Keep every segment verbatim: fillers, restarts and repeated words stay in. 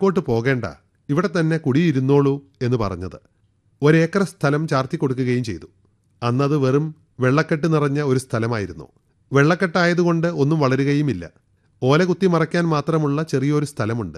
കിഴക്കോട്ട് പോകേണ്ട, ഇവിടെ തന്നെ കുടിയിരുന്നോളൂ എന്ന് പറഞ്ഞത്. ഒരേക്കർ സ്ഥലം ചാർത്തി കൊടുക്കുകയും ചെയ്തു. അന്നത് വെറും വെള്ളക്കെട്ട് നിറഞ്ഞ ഒരു സ്ഥലമായിരുന്നു. വെള്ളക്കെട്ടായതുകൊണ്ട് ഒന്നും വളരുകയുമില്ല. ഓല കുത്തി മറയ്ക്കാൻ മാത്രമുള്ള ചെറിയൊരു സ്ഥലമുണ്ട്.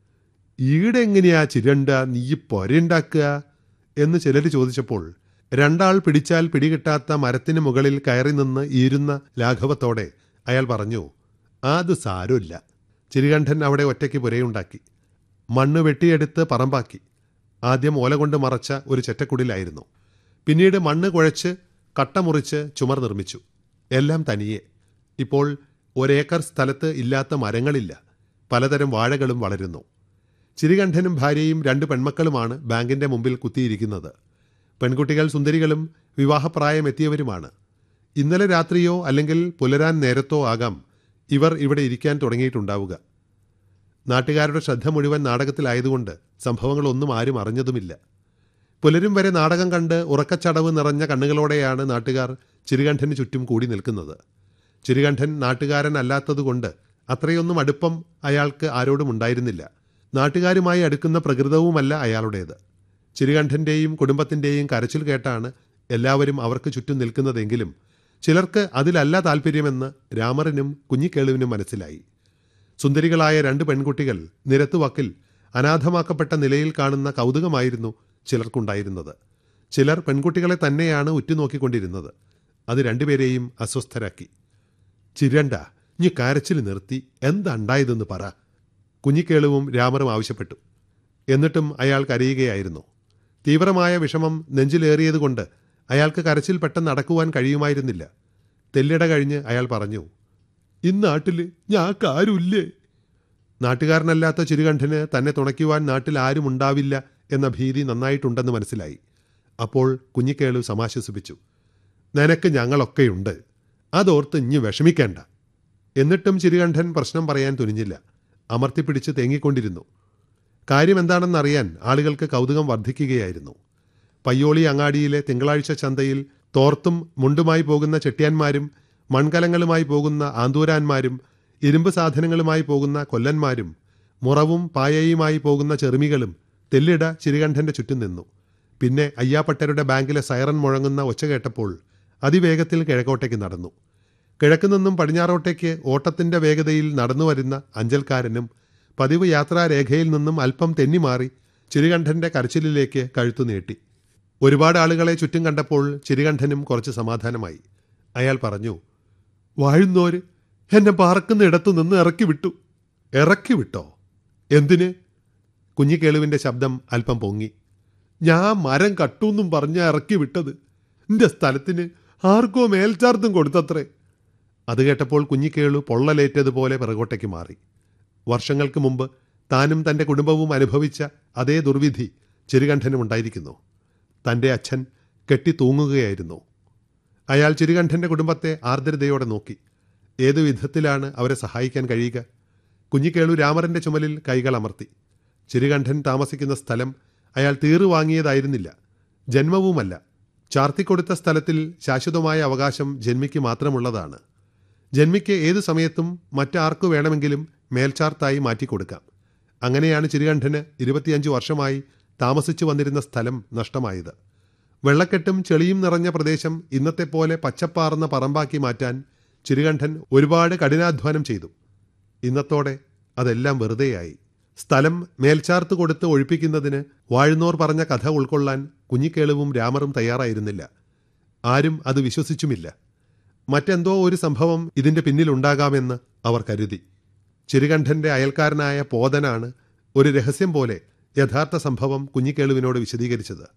ഈടെ എങ്ങനെയാ ചിരണ്ട നീ പൊരയുണ്ടാക്കുക എന്ന് ചിലർ ചോദിച്ചപ്പോൾ രണ്ടാൾ പിടിച്ചാൽ പിടികിട്ടാത്ത മരത്തിന് മുകളിൽ കയറി നിന്ന് ഈരുന്ന ലാഘവത്തോടെ അയാൾ പറഞ്ഞു, അത് സാരമില്ല. ചിരികണ്ഠൻ അവിടെ ഒറ്റയ്ക്ക് പുരയുണ്ടാക്കി. മണ്ണ് വെട്ടിയെടുത്ത് പറമ്പാക്കി. ആദ്യം ഓല കൊണ്ട് മറച്ച ഒരു ചെറ്റക്കുടിലായിരുന്നു. പിന്നീട് മണ്ണ് കുഴച്ച് കട്ട മുറിച്ച് ചുമർ നിർമ്മിച്ചു. എല്ലാം തനിയെ. ഇപ്പോൾ ഒരേക്കർ സ്ഥലത്ത് ഇല്ലാത്ത മരങ്ങളില്ല. പലതരം വാഴകളും വളരുന്നു. ചിരികണ്ഠനും ഭാര്യയും രണ്ട് പെൺമക്കളുമാണ് ബാങ്കിന്റെ മുമ്പിൽ കുത്തിയിരിക്കുന്നത്. പെൺകുട്ടികൾ സുന്ദരികളും വിവാഹപ്രായമെത്തിയവരുമാണ്. ഇന്നലെ രാത്രിയോ അല്ലെങ്കിൽ പുലരാൻ നേരത്തോ ആകാം ഇവർ ഇവിടെ ഇരിക്കാൻ തുടങ്ങിയിട്ടുണ്ടാവുക. നാട്ടുകാരുടെ ശ്രദ്ധ മുഴുവൻ നാടകത്തിലായതുകൊണ്ട് സംഭവങ്ങളൊന്നും ആരും അറിഞ്ഞതുമില്ല. പുലരും വരെ നാടകം കണ്ട് ഉറക്കച്ചടവ് നിറഞ്ഞ കണ്ണുകളോടെയാണ് നാട്ടുകാർ ചിരികണ്ഠന് ചുറ്റും കൂടി നിൽക്കുന്നത്. ചിരികണ്ഠൻ നാട്ടുകാരൻ അല്ലാത്തതുകൊണ്ട് അത്രയൊന്നും അടുപ്പം അയാൾക്ക് ആരോടും ഉണ്ടായിരുന്നില്ല. നാട്ടുകാരുമായി അടുക്കുന്ന പ്രകൃതവുമല്ല അയാളുടേത്. ചിരികണ്ഠൻ്റെയും കുടുംബത്തിൻ്റെയും കരച്ചിൽ കേട്ടാണ് എല്ലാവരും അവർക്ക് ചുറ്റും നിൽക്കുന്നതെങ്കിലും ചിലർക്ക് അതിലല്ല താല്പര്യമെന്ന് രാമറിനും കുഞ്ഞിക്കേളുവിനും മനസ്സിലായി. സുന്ദരികളായ രണ്ട് പെൺകുട്ടികൾ നിരത്തുവക്കിൽ അനാഥമാക്കപ്പെട്ട നിലയിൽ കാണുന്ന കൗതുകമായിരുന്നു ചിലർക്കുണ്ടായിരുന്നത്. ചിലർ പെൺകുട്ടികളെ തന്നെയാണ് ഉറ്റുനോക്കിക്കൊണ്ടിരുന്നത്. അത് രണ്ടുപേരെയും അസ്വസ്ഥരാക്കി. ചിരണ്ട, നീ കരച്ചിൽ നിർത്തി എന്താണ്ടായതെന്ന് പറ, കുഞ്ഞിക്കേളുവും രാമറും ആവശ്യപ്പെട്ടു. എന്നിട്ടും അയാൾ കരയുകയായിരുന്നു. തീവ്രമായ വിഷമം നെഞ്ചിലേറിയതുകൊണ്ട് അയാൾക്ക് കരച്ചിൽ പെട്ടെന്ന് അടക്കുവാൻ കഴിയുമായിരുന്നില്ല. തെല്ലിട കഴിഞ്ഞ് അയാൾ പറഞ്ഞു, ഇന്നാട്ടിൽ ഞാൻ കാരുല്ലേ. നാട്ടുകാരനല്ലാത്ത ചിരികണ്ഠന് തന്നെ തുണയ്ക്കുവാൻ നാട്ടിൽ ആരും ഉണ്ടാവില്ല എന്ന ഭീതി നന്നായിട്ടുണ്ടെന്ന് മനസ്സിലായി. അപ്പോൾ കുഞ്ഞിക്കേളു സമാശ്വസിപ്പിച്ചു, നിനക്ക് ഞങ്ങളൊക്കെയുണ്ട്, അതോർത്ത് ഇഞ്ഞ് വിഷമിക്കേണ്ട. എന്നിട്ടും ചിരികണ്ഠൻ പ്രശ്നം പറയാൻ തുനിഞ്ഞില്ല. അമർത്തിപ്പിടിച്ച് തേങ്ങിക്കൊണ്ടിരുന്നു. കാര്യമെന്താണെന്നറിയാൻ ആളുകൾക്ക് കൗതുകം വർദ്ധിക്കുകയായിരുന്നു. പയ്യോളി അങ്ങാടിയിലെ തിങ്കളാഴ്ച ചന്തയിൽ തോർത്തും മുണ്ടുമായി പോകുന്ന ചെട്ടിയാന്മാരും മൺകലങ്ങളുമായി പോകുന്ന ആന്തൂരാന്മാരും ഇരുമ്പ് സാധനങ്ങളുമായി പോകുന്ന കൊല്ലന്മാരും മുറവും പായയുമായി പോകുന്ന ചെറുമികളും തെല്ലിട ചിരികണ്ഠന്റെ ചുറ്റും നിന്നു. പിന്നെ അയ്യാപ്പട്ടരുടെ ബാങ്കിലെ സൈറൻ മുഴങ്ങുന്ന ഒച്ച കേട്ടപ്പോൾ അതിവേഗത്തിൽ കിഴക്കോട്ടേക്ക് നടന്നു. കിഴക്കുനിന്നും പടിഞ്ഞാറോട്ടേക്ക് ഓട്ടത്തിന്റെ വേഗതയിൽ നടന്നു വരുന്ന അഞ്ചൽക്കാരനും പതിവ് യാത്രാരേഖയിൽ നിന്നും അല്പം തെന്നിമാറി ചിരികണ്ഠന്റെ കരച്ചിലിലേക്ക് കഴുത്തു നീട്ടി. ഒരുപാട് ആളുകളെ ചുറ്റും കണ്ടപ്പോൾ ചിരികണ്ഠനും കുറച്ച് സമാധാനമായി. അയാൾ പറഞ്ഞു, വാഴുന്നോര് എന്നെ പാർക്കുന്ന ഇടത്തു നിന്ന് ഇറക്കി വിട്ടു. ഇറക്കി വിട്ടോ? എന്തിന്? കുഞ്ഞിക്കേളുവിന്റെ ശബ്ദം അല്പം പൊങ്ങി. ഞാൻ മരം കട്ടൂന്നും പറഞ്ഞ ഇറക്കി വിട്ടത്. എന്റെ സ്ഥലത്തിന് ആർക്കോ മേൽച്ചാർത്തും കൊടുത്തത്രേ. അത് കേട്ടപ്പോൾ കുഞ്ഞിക്കേളു പൊള്ളലേറ്റതുപോലെ പിറകോട്ടേക്ക് മാറി. വർഷങ്ങൾക്ക് മുമ്പ് താനും തൻ്റെ കുടുംബവും അനുഭവിച്ച അതേ ദുർവിധി ചിരികണ്ഠനും ഉണ്ടായിരിക്കുന്നു. തൻ്റെ അച്ഛൻ കെട്ടി തൂങ്ങുകയായിരുന്നു. അയാൾ ചിരികണ്ഠൻ്റെ കുടുംബത്തെ ആർദ്രതയോടെ നോക്കി. ഏതു വിധത്തിലാണ് അവരെ സഹായിക്കാൻ കഴിയുക? കുഞ്ഞിക്കേളു രാമറിൻ്റെ ചുമലിൽ കൈകൾ അമർത്തി. ചിരികണ്ഠൻ താമസിക്കുന്ന സ്ഥലം അയാൾ തീറു വാങ്ങിയതായിരുന്നില്ല, ജന്മവുമല്ല. ചാർത്തിക്കൊടുത്ത സ്ഥലത്തിൽ ശാശ്വതമായ അവകാശം ജന്മിക്ക് മാത്രമുള്ളതാണ്. ജന്മിക്ക് ഏതു സമയത്തും മറ്റാർക്കു വേണമെങ്കിലും മേൽച്ചാർത്തായി മാറ്റിക്കൊടുക്കാം. അങ്ങനെയാണ് ചിരികണ്ഠന് ഇരുപത്തിയഞ്ച് വർഷമായി താമസിച്ചു വന്നിരുന്ന സ്ഥലം നഷ്ടമായത്. വെള്ളക്കെട്ടും ചെളിയും നിറഞ്ഞ പ്രദേശം ഇന്നത്തെ പോലെ പച്ചപ്പാർന്ന പറമ്പാക്കി മാറ്റാൻ ചിരികണ്ഠൻ ഒരുപാട് കഠിനാധ്വാനം ചെയ്തു. ഇന്നത്തോടെ അതെല്ലാം വെറുതെയായി. സ്ഥലം മേൽച്ചാർത്ത് കൊടുത്ത് ഒഴിപ്പിക്കുന്നതിന് വാഴുന്നോർ പറഞ്ഞ കഥ ഉൾക്കൊള്ളാൻ കുഞ്ഞിക്കേളുവും രാമറും തയ്യാറായിരുന്നില്ല. ആരും അത് വിശ്വസിച്ചുമില്ല. മറ്റെന്തോ ഒരു സംഭവം ഇതിൻ്റെ പിന്നിലുണ്ടാകാമെന്ന് അവർ കരുതി. ചിരികണ്ഠൻ്റെ അയൽക്കാരനായ പോതനാണ് ഒരു രഹസ്യം പോലെ യഥാർത്ഥ സംഭവം കുഞ്ഞിക്കേളുവിനോട് വിശദീകരിച്ചത്.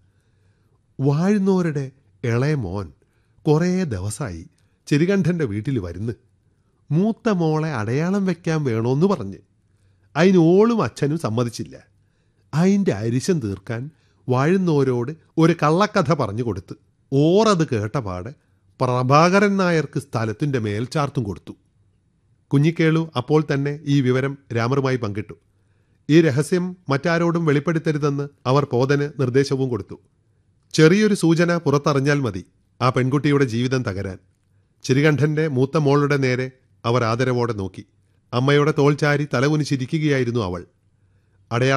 വാഴുന്നോരുടെ ഇളയ മോൻ കുറേ ദിവസമായി ചിരികണ്ഠൻ്റെ വീട്ടിൽ വരുന്ന്. മൂത്ത മോളെ അടയാളം വയ്ക്കാൻ വേണമെന്ന് പറഞ്ഞ്. അതിന് ഓളും അച്ഛനും സമ്മതിച്ചില്ല. അതിൻ്റെ അരിശം തീർക്കാൻ വാഴുന്നോരോട് ഒരു കള്ളക്കഥ പറഞ്ഞു കൊടുത്ത് ഓറത് കേട്ടപാടെ പ്രഭാകരൻ നായർക്ക് സ്ഥലത്തിൻ്റെ മേൽച്ചാർത്തും കൊടുത്തു. കുഞ്ഞിക്കേളു അപ്പോൾ തന്നെ ഈ വിവരം രാമറുമായി പങ്കിട്ടു. ഈ രഹസ്യം മറ്റാരോടും വെളിപ്പെടുത്തരുതെന്ന് അവർ പോതന് നിർദ്ദേശവും കൊടുത്തു. ചെറിയൊരു സൂചന പുറത്തറിഞ്ഞാൽ മതി ആ പെൺകുട്ടിയുടെ ജീവിതം തകരാൻ. ചിരികണ്ഠൻ്റെ മൂത്ത മോളുടെ നേരെ അവർ ആദരവോടെ നോക്കി. അമ്മയുടെ തോൾചാരി തലകുനിച്ചിരിക്കുകയായിരുന്നു അവൾ. അടയാളം